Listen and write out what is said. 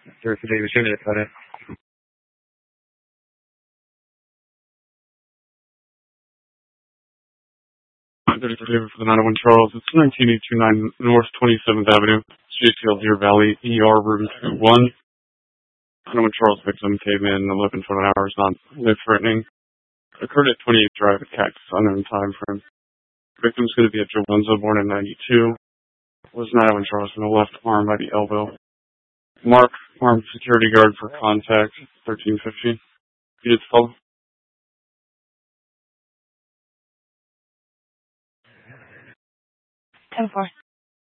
Jersey Davis Unit, got it. There's a favor for the 901 Charles. It's 19829 North 27th Avenue, Streetfield, Deer Valley, ER room 21. 901 Charles victim came in 11 to 1 hours, not life threatening. Occurred at 28 Drive at Cactus, unknown time frame. Victim's going to be a Joe Wenzel, born in 92. Was 901 Charles from the left arm by the elbow. Mark, armed security guard for contact, 1350. Units 12. 10-4.